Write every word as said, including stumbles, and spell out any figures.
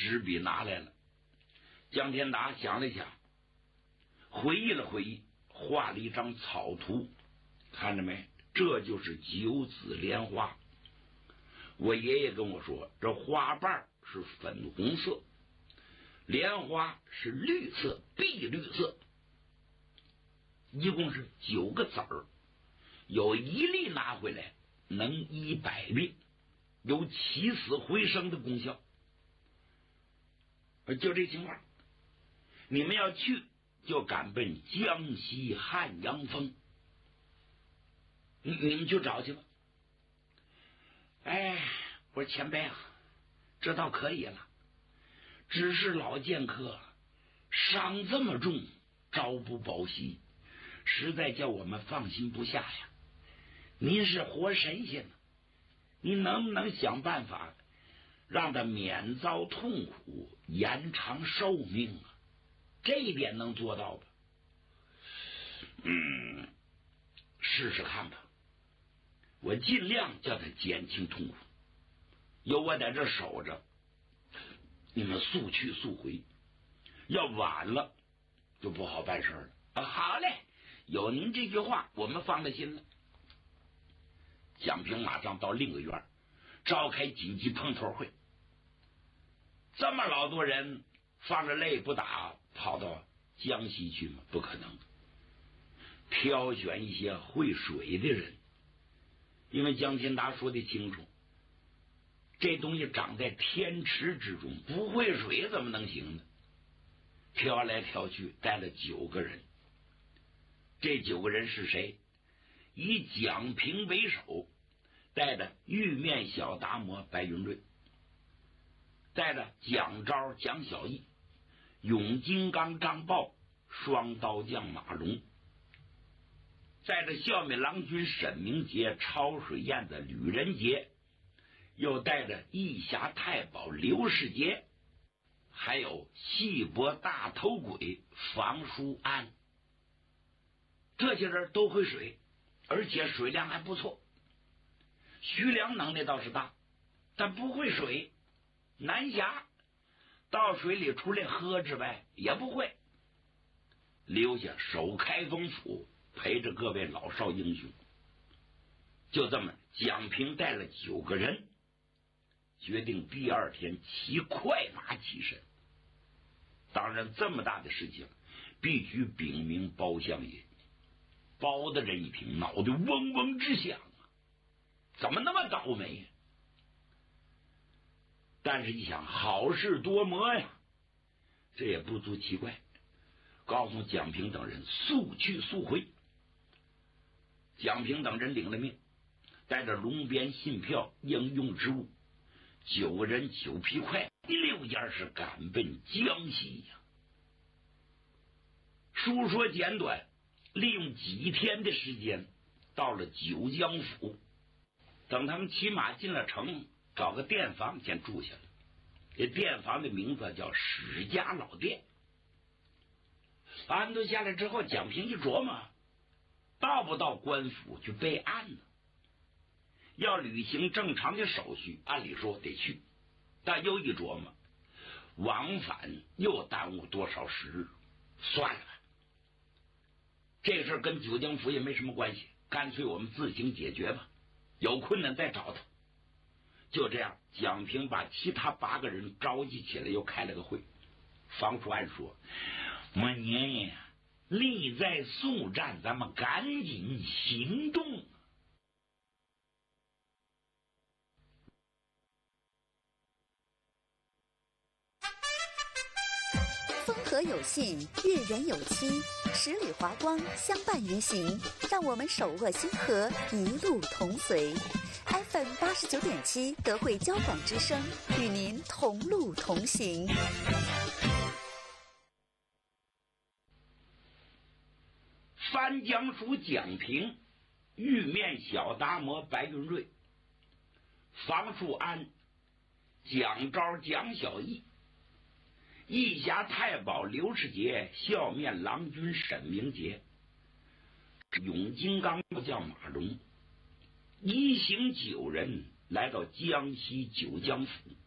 纸笔拿来了。江天达想了想，回忆了回忆，画了一张草图，看着没？这就是九子莲花。我爷爷跟我说，这花瓣是粉红色，莲花是绿色，碧绿色，一共是九个籽儿，有一粒拿回来能医百病，有起死回生的功效。就这情况，你们要去就赶奔江西汉阳峰，你你们去找去吧。哎，我说前辈啊，这倒可以了，只是老剑客伤这么重，朝不保夕，实在叫我们放心不下呀。您是活神仙呢，您能不能想办法让他免遭痛苦，延长寿命啊？这一点能做到吧？嗯，试试看吧。我尽量叫他减轻痛苦，有我在这守着，你们速去速回，要晚了就不好办事了。啊，好嘞，有您这句话，我们放了心了。蒋平马上到另个院召开紧急碰头会，这么老多人放着泪不打，跑到江西去吗？不可能，挑选一些会水的人。因为江天达说的清楚，这东西长在天池之中，不会水怎么能行呢？挑来挑去带了九个人，这九个人是谁？以蒋平为首，带着玉面小达摩白云瑞，带着蒋昭蒋小义，永金刚张豹，双刀将马龙，带着笑面郎君沈明杰、抄水燕子吕仁杰，又带着义侠太保刘世杰，还有细脖大头鬼房书安。这些人都会水，而且水量还不错。徐良能耐倒是大，但不会水，难侠，到水里除了喝之外也不会。留下守开封府，陪着各位老少英雄。就这么，蒋平带了九个人，决定第二天骑快马起身。当然，这么大的事情必须禀明包相爷。包大人一听，脑袋嗡嗡直响啊，怎么那么倒霉呀？但是一想，好事多磨呀，这也不足奇怪，告诉蒋平等人速去速回。蒋平等人领了命，带着龙鞭信票应用之物，九个人九匹快，六家是赶奔江西呀。书说简短，利用几天的时间到了九江府。等他们骑马进了城，找个店房先住下了。这店房的名字叫史家老店。安顿下来之后，蒋平一琢磨，到不到官府去备案呢？要履行正常的手续，按理说得去，但又一琢磨，往返又耽误多少时日，算了吧。这事跟九江府也没什么关系，干脆我们自行解决吧，有困难再找他。就这样，蒋平把其他八个人召集起来，又开了个会。房书安说：“我年呀，力在速战，咱们赶紧行动。” 风和有信，月圆有期，十里华光相伴而行，让我们手握星河，一路同随。F M 八十九点七德惠交广之声，与您同路同行。 番江署蒋平，玉面小达摩白云瑞，房树安，蒋昭蒋小义，义侠太保刘世杰，笑面郎君沈明杰，永金刚叫马龙，一行九人来到江西九江府。